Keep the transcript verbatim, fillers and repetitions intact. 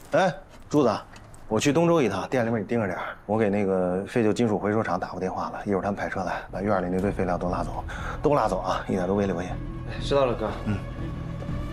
哎，柱子，我去东周一趟，店里面你盯着点我给那个废旧金属回收厂打过电话了，一会儿他们派车来，把院里那堆废料都拉走，都拉走啊，一点都别留下。 知道了，哥。 嗯。